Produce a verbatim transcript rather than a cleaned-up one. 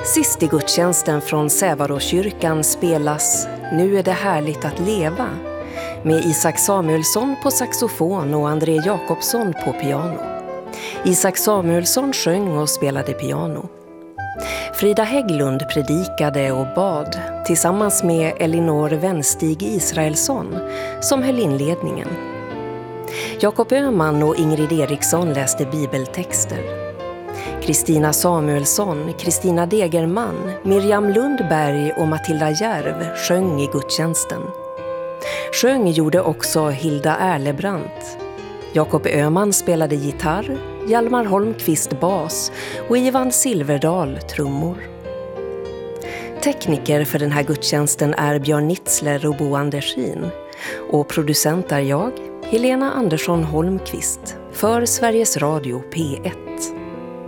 Sist i gudstjänsten från Sävaråkyrkan spelas Nu är det härligt att leva med Isak Samuelsson på saxofon och André Jakobsson på piano. Isak Samuelsson sjöng och spelade piano. Frida Hägglund predikade och bad tillsammans med Elinor Wenstig Israelsson som höll inledningen. Jakob Öhman och Ingrid Eriksson läste bibeltexter. Kristina Samuelsson, Kristina Degerman, Miriam Lundberg och Matilda Järv sjöng i gudstjänsten. Sjöng gjorde också Hilda Erlebrant. Jakob Öhman spelade gitarr, Hjalmar Holmqvist bas och Ivan Silverdal trummor. Tekniker för den här gudstjänsten är Björn Nitzler och Bo Andersin. Och producent är jag, Helena Andersson Holmqvist, för Sveriges Radio P ett.